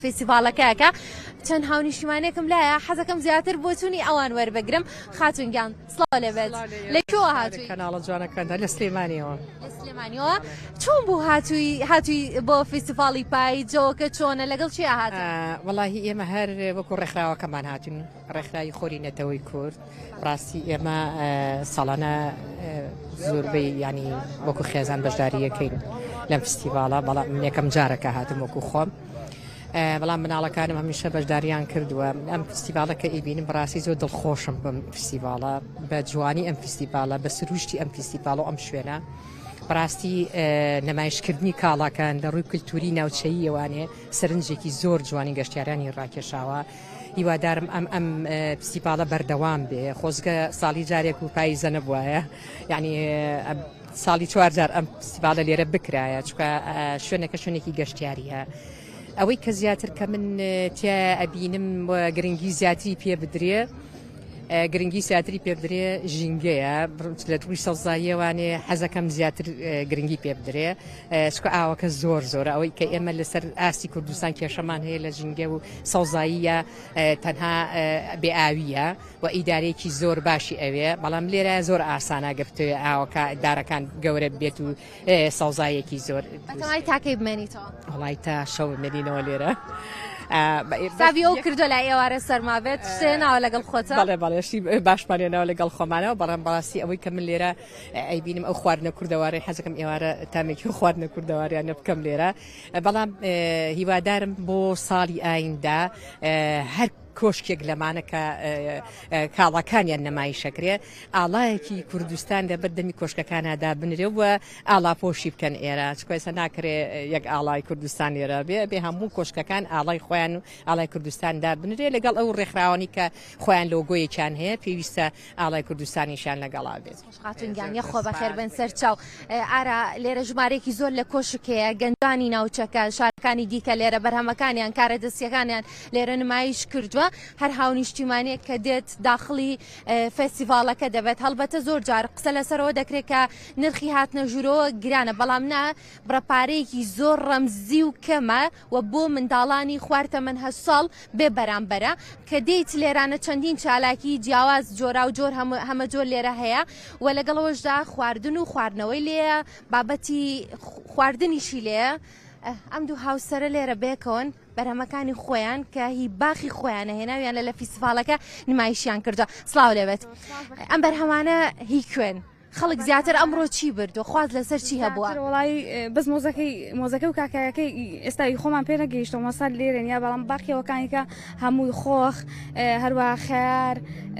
فێستیڤالەکەکە چەند هاونیشتیمانێکم لایە حەزەکەم زیاتر بۆ چوونی ئەوان وەربگرم. خاتونگیان سڵاو لەبێت، لەکوێوە هاتووی؟ کەناڵە جوانەکەدا لە سلێمانیەوە. لە سلێمانیەوە. چۆن بوو هاتووی بۆ فێستیڤاڵی پای جۆکە چۆنە لەگەڵ چی هاتووی؟ وەڵاهی ئێمە هەر وەکو ڕێکخراوەکەمان هاتوین، ڕێکخراوی خۆرینەتەوەی کورد. ڕاستی ئێمە ساڵانە زۆربەی ینی وەکو خێزان بەشداریەکەین لەم فستیڤاڵە، بەڵام من یەکەم جارەکە هاتم وەکو خۆم. بەڵام مناڵەکانم هەمیشە بەشداریان کردووە. ئەم فستیڤاڵەکە ئیبینم بەڕاستی زۆر دڵخۆشم بەم فستیڤاڵە، بە جوانی ئەم فستیڤاڵە، بە سروشتی ئەم فستیڤاڵ و ئەم شوێنە. بەڕاستی نمایشکردنی کاڵاکان لە ڕووی کللتوری ناوچەیی ئەوانێ سەرنجێکی زۆر جوانی گەشتیارانی ڕاکێشاوە. هیوادارم ئەم فستیڤاڵە بەردەوام بێ. خۆزگە ساڵی جارێک و پاییزە نەبووایە، یعنی ساڵی 4 جار ئەم فستیڤاڵە لێرە بکرایە، چونکە شوێنەکە شوێنێکی گەشتیاریە. ئەوەی کە زیاتر کە من تیا ئەبینم گرنگی زیاتری پێ بدرێ، گرنگی زیاتری پێ بدرێ ژینگەیە لە توی سەوزاییەوانێ حەزەکەم زیاتر گرنگی پێ بدرێ، چکە ئاوەکە زۆر زۆرە. ئەوەی کە ئێمە لەسەر ئاستی کوردستان کێشەمان هەیە لە ژینگە و سەوزاییە تەنها بێئاویە و ئیدارەیەکی زۆر باشی ئەوێ، بەڵام لێرە زۆر ئاسانە گرتوێ ئاوەکە دارەکان گەورە بێت و سەوزایەکی زۆر. بەتەمای تاکەی بمێنیتەوە؟ وڵای تا شەو بمێنینەوە لێرە. ساوی ئەو کردو لای ئێوارە سەرمابێت شتێناوە لەگەڵ خۆتە؟ بەڵێ بەڵێشی باشمانێنەوە لەگەڵ خۆمانەوە. بەڕێم بەڕاستی ئەوەی کە من لێرە ئەیبینم ئەو خواردنە کوردەواری حەزەکەم ئێوارە تامێکی خواردنە کوردەواریانە بکەم لێرە. بەڵام هیوادارم بۆ ساڵی ئایندا هەر کۆشکێک لەمانە کە کاڵاکانیان نەمایشەکرێ، ئاڵایەکی کوردستان لە بەردەمی کۆشکەکانەدا بنرێ و ئاڵاپۆشی بکەن ئێرە، چکۆسە ناکرێ یەک ئاڵای کوردستان لێرە بێ هەموو کۆشکەکان ئاڵای خۆیان و ئاڵای کوردستاندا بنرێ لەگەڵ ئەو ڕێکخراوانی کە خۆیان لۆگۆیەکیان هەیە، پێویستە ئاڵای کوردستانیشان لەگەڵا بێت. خاتونگیان یەخۆ بەخێر بن سەر چاو. ئارا لێرە ژمارێکی زۆر لە کۆشکەیە، گەنجانی ناوچەکە، شارەکانی دیکە لێرە بەرهەمەکانیان کارە دەستیەکانیان لێرە نمایش کردووە. هەر هاونیشتیمانێک کە دێت داخلی فێستیڤاڵەکە دەبێت. هەڵبەتە زۆر جار قسە لەسەرەوە دەکرێت کە نرخی هاتنە ژوورەوە گرانە، بەڵام نا بڕەپارەیەکی زۆر ڕەمزی و کەمە و بۆ منداڵانی خواردە من هە ساڵ بێ بەرامبەرە کە دێیت لێرانە چەندین چالاکی جیاواز جۆرا و جۆر هەمە جۆر لێرە هەیە و لەگەڵەوەشدا خواردن و خواردنەوەی لێە، بابەتی خواردنیشی لێە. ئەم دوو هاوسەرە لێرە بێکەون بەرهەمەکانی خۆیان کە هی باخی خۆیانە هێناویان لە فیستیڤاڵەکە نمایشیان کردووە. سڵاو لێبێت. ئەم بەرهەمانە هی کوێن؟ خەڵک زیاتر ئەمڕۆ چی بردو؟ خواز لەسەر چی هەبووە؟ وڵی بەس مۆزەکە و کاکایەکەی ئێستای خۆمان پێ نەگەیشتەوە مەسەر لێرن یا بەڵام باقیەوەکانیکە هەمووی خۆخ هەروە خیار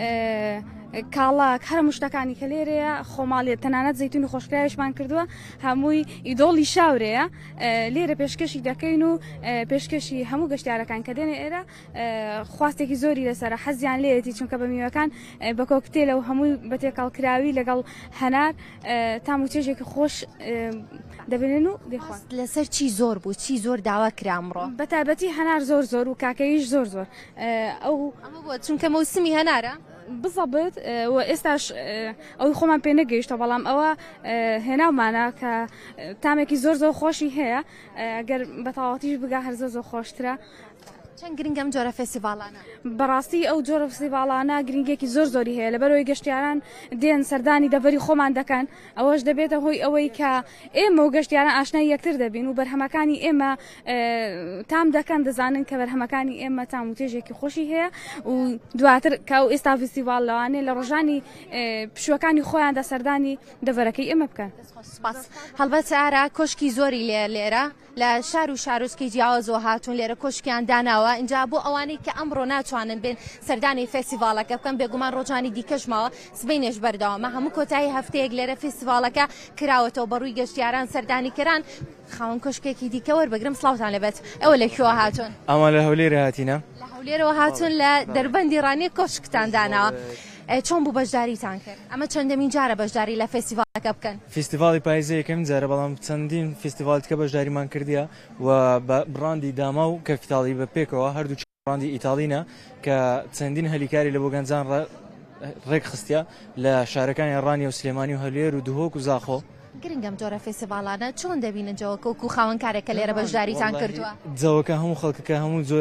کاڵاک هەرموو شتەکانی کە لێرەیە خۆماڵێت تەنانەت زەیتون و خۆشکراویشمان کردووە هەمووی ئیدۆڵی شاورەیە لێرە پێشکەشی دەکەین و پێشکەشی هەموو گەشتیارەکان کە دێنێ ئێرە خواستێکی زۆری لەسەر حەزیان لێتی چونکە بە میوەکان بە کۆکتێلە و هەمووی بە تێکەڵکراوی لەگەڵ هەنار تام و چێژێکی خۆش دەبێنن و دەخواست. لەسەر چی زۆر بوو؟ چی زۆر داوا کرا ئەمڕۆ؟ بەتابەتی هەنار زۆر و کاکەیش زۆر ئەو ئەمە بۆ چونکە مەوسمی هەنارە؟ بزەبێت و ئێستاش ئەوی خۆمان پێ نەگەیشتە، بەڵام ئەوە هێناومانە کە تامێکی زۆر خۆشی هەیە ئەگەر بە تەواوەتیش بگا هەر زۆر خۆشترە. چەند گرنگەم جۆرە فێستیڤاڵانە؟ بەڕاستی ئەو جۆرە فێستیڤاڵانە گرنگێکی زۆری هەیە لەبەرەوەی گەشتیاران دێن سەردانی دەڤەری خۆمان دەکەن، ئەوەش دەبێتە هۆی ئەوەی کە ئێمە و گەشتیاران ئاشنای یەکتر دەبین و بەرهەمەکانی ئێمە تام دەکەن، دەزانن کە بەرهەمەکانی ئێمە تام و تێژێکی خۆشی هەیە و دواتر کە و ئێستا فێستیڤاڵ لەوانێ لە ڕۆژانی پشوەکانی خۆیاندا سەردانی دەڤەرەکەی ئێمە بکەن. هەڵبەت ئارا کۆشکی زۆری لێرە لە شار و شارۆچکەی جیاوازەوە هاتوون لێرە کۆشکیان داناوە اینجا بۆ ئەوانەی کە ئەمڕۆ ناتوانن بێن سەردانی فێستیڤاڵەکە بکەن، بێگومان ڕۆژانی دیکەشمەوە سبەینێش بەردەوامە هەموو کۆتایی هەفتەیەک لێرە فێستیڤاڵەکە کراوەتەوە بەڕووی گەشتیاران سەردانی کران. خاوەن کۆشکێکی دیکە وەربگرم. سڵاوتان لەبێت. ئەوە لەکوێوە هاتوون؟ ئەمە لە هەولێرە هاتینە. لە هەولێرەوە هاتوون لە دەربەندی ڕانی کۆشکتان داناوە. چۆن بوو بەشداریتان کرد؟ ئەمە چەندەمین جارە بەشداری لە فێستیڤالەکە بکەن؟ فێستیڤاڵی پاییزە یەکەمین جارە، بەڵام چەندین فێستیڤاڵی کە بەشداریمان کردیە و بڕاندی داما و کەپیتاڵی بە پێکەوە هەردوو بڕاندی ئیتاڵینە کە چەندین هەلیکاری لە بۆ گەنجان ڕێک خستە لە شارەکانی ڕانی و سلێمانی و هەولێر و دوهۆک و زاخۆ گرنگم جۆرە فێستیڤالانە چۆن دەبینن جەوەکە وەکو خاوەنکارێک کە لێرە بەشداریتان کردووە؟ جەوەکە هەموو خەڵکەکە هەموو